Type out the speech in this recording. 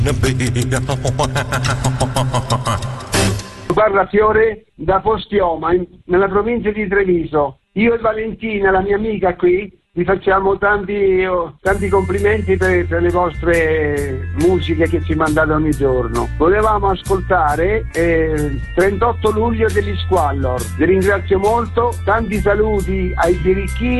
Parla Fiore da Postioma, nella provincia di Treviso. Io e Valentina, la mia amica qui, vi facciamo tanti complimenti per le vostre musiche che ci mandate ogni giorno. Volevamo ascoltare 38 luglio degli Squallor. Vi ringrazio molto, tanti saluti ai birichini.